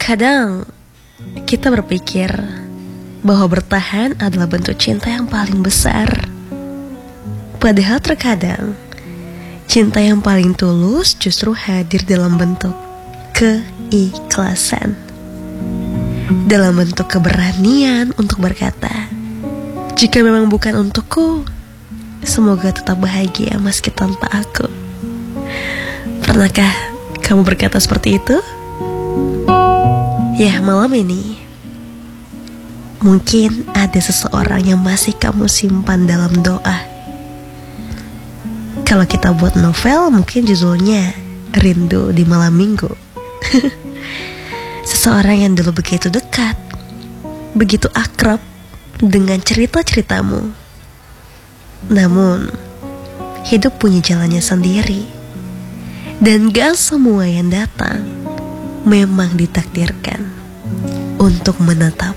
Terkadang kita berpikir bahwa bertahan adalah bentuk cinta yang paling besar. Padahal terkadang cinta yang paling tulus justru hadir dalam bentuk keikhlasan, dalam bentuk keberanian untuk berkata, jika memang bukan untukku, semoga tetap bahagia meski tanpa aku. Pernahkah kamu berkata seperti itu? Ya, malam ini mungkin ada seseorang yang masih kamu simpan dalam doa. Kalau kita buat novel, mungkin judulnya Rindu di Malam Minggu. Seseorang yang dulu begitu dekat, begitu akrab dengan cerita-ceritamu. Namun, hidup punya jalannya sendiri. Dan gak semua yang datang memang ditakdirkan untuk menetap.